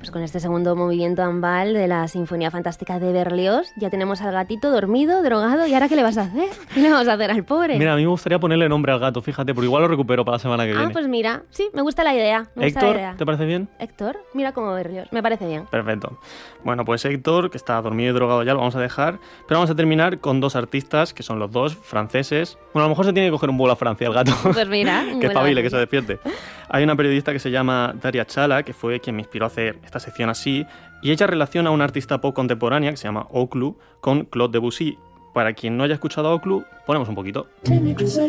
Pues con este segundo movimiento ambal de la Sinfonía Fantástica de Berlioz ya tenemos al gatito dormido, drogado, ¿y ahora qué le vas a hacer? ¿Qué le vamos a hacer al pobre? Mira, a mí me gustaría ponerle nombre al gato, fíjate, porque igual lo recupero para la semana que viene. Pues mira, sí, me gusta la idea. Héctor, ¿te parece bien? Héctor, mira como Berlioz, me parece bien. Perfecto. Bueno, pues Héctor, que está dormido y drogado ya, lo vamos a dejar, pero vamos a terminar con dos artistas, que son los dos franceses. Bueno, a lo mejor se tiene que coger un vuelo a Francia el gato. Pues mira, que espabile, que se despierte. Hay una periodista que se llama Daria Chala, que fue quien me inspiró a hacer esta sección así, y ella relaciona a una artista pop contemporánea que se llama Oclou con Claude Debussy. Para quien no haya escuchado a Oclou, ponemos un poquito.